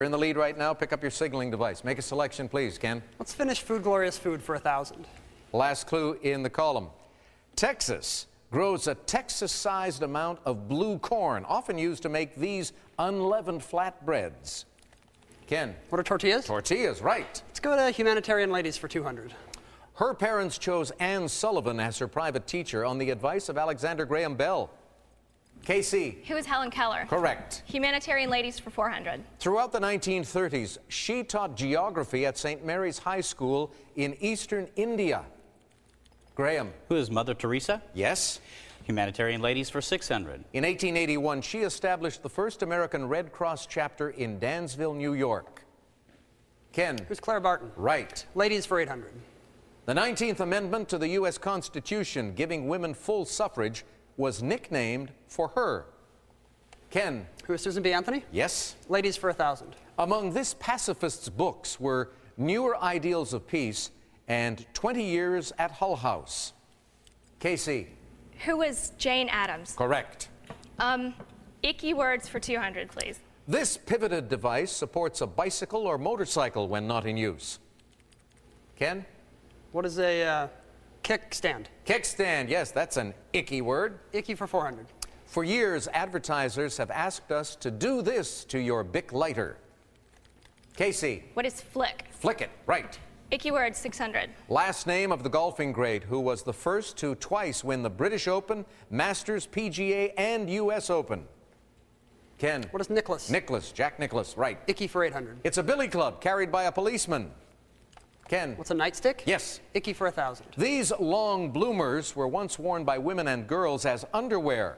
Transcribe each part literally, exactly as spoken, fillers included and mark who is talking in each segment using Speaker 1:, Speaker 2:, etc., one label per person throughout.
Speaker 1: You're in the lead right now. Pick up your signaling device. Make a selection, please, Ken.
Speaker 2: Let's finish Food Glorious Food for a thousand.
Speaker 1: Last clue in the column. Texas grows a Texas-sized amount of blue corn, often used to make these unleavened flatbreads. Ken.
Speaker 2: What are tortillas?
Speaker 1: Tortillas, right.
Speaker 2: Let's go to Humanitarian Ladies for two hundred.
Speaker 1: Her parents chose Anne Sullivan as her private teacher on the advice of Alexander Graham Bell. Casey.
Speaker 3: Who is Helen Keller?
Speaker 1: Correct.
Speaker 3: Humanitarian Ladies for four hundred.
Speaker 1: Throughout the nineteen thirties, she taught geography at Saint Mary's High School in eastern India. Graham.
Speaker 4: Who is Mother Teresa?
Speaker 1: Yes.
Speaker 4: Humanitarian Ladies for six hundred.
Speaker 1: In eighteen eighty-one, she established the first American Red Cross chapter in Dansville, New York. Ken.
Speaker 2: Who's Claire Barton?
Speaker 1: Right.
Speaker 2: Ladies for eight hundred.
Speaker 1: The nineteenth Amendment to the U S Constitution, giving women full suffrage, was nicknamed for her. Ken.
Speaker 2: Who is Susan B. Anthony?
Speaker 1: Yes.
Speaker 2: Ladies for a thousand.
Speaker 1: Among this pacifist's books were Newer Ideals of Peace and twenty years at Hull House. Casey.
Speaker 3: Who is Jane Addams?
Speaker 1: Correct.
Speaker 3: Um, icky words for two hundred, please.
Speaker 1: This pivoted device supports a bicycle or motorcycle when not in use. Ken?
Speaker 2: What is a uh, kickstand?
Speaker 1: Kickstand, yes, that's an icky word.
Speaker 2: Icky for four hundred.
Speaker 1: For years, advertisers have asked us to do this to your Bic lighter. Casey.
Speaker 3: What is flick?
Speaker 1: Flick it, right.
Speaker 3: Icky words, six hundred.
Speaker 1: Last name of the golfing great who was the first to twice win the British Open, Masters, P G A, and U S Open. Ken.
Speaker 2: What is Nicholas?
Speaker 1: Nicholas, Jack Nicholas, right.
Speaker 2: Icky for eight hundred.
Speaker 1: It's a billy club carried by a policeman. Ken.
Speaker 2: What's a nightstick?
Speaker 1: Yes.
Speaker 2: Icky for a thousand.
Speaker 1: These long bloomers were once worn by women and girls as underwear.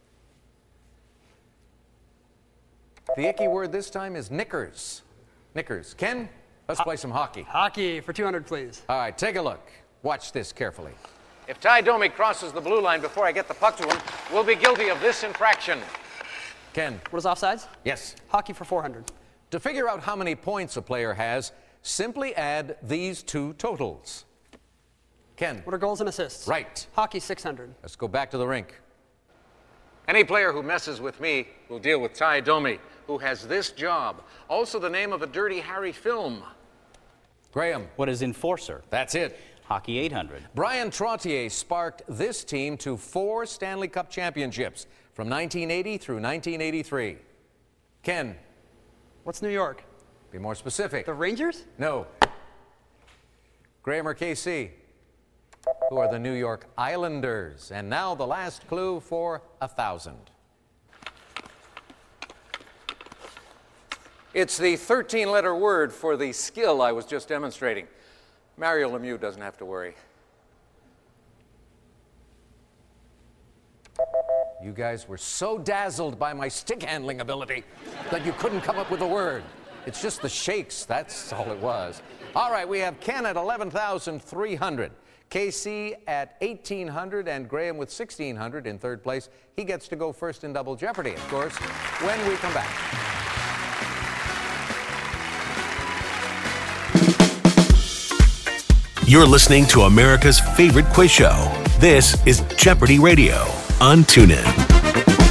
Speaker 1: The icky word this time is knickers. Knickers. Ken, let's
Speaker 2: Ho
Speaker 1: play some hockey.
Speaker 2: Hockey for two hundred, please.
Speaker 1: All right, take a look. Watch this carefully. If Ty Domi crosses the blue line before I get the puck to him, we'll be guilty of this infraction. Ken.
Speaker 2: What is offsides?
Speaker 1: Yes.
Speaker 2: Hockey for four hundred.
Speaker 1: To figure out how many points a player has, simply add these two totals. Ken.
Speaker 2: What are goals and assists?
Speaker 1: Right.
Speaker 2: Hockey six hundred.
Speaker 1: Let's go back to the rink. Any player who messes with me will deal with Ty Domi, who has this job. Also the name of a Dirty Harry film. Graham.
Speaker 4: What is enforcer?
Speaker 1: That's it.
Speaker 4: Hockey eight hundred.
Speaker 1: Brian Trottier sparked this team to four Stanley Cup championships from nineteen eighty through nineteen eighty-three. Ken.
Speaker 2: What's New York?
Speaker 1: Be more specific.
Speaker 2: The Rangers?
Speaker 1: No. Graham or K C? Who are the New York Islanders? And now the last clue for a thousand. It's the thirteen letter word for the skill I was just demonstrating. Mario Lemieux doesn't have to worry. You guys were so dazzled by my stick handling ability that you couldn't come up with a word. It's just the shakes, that's all it was. All right, we have Ken at eleven thousand three hundred, K C at eighteen hundred, and Graham with sixteen hundred in third place. He gets to go first in Double Jeopardy, of course, when we come back.
Speaker 5: You're listening to America's favorite quiz show. This is Jeopardy Radio on TuneIn.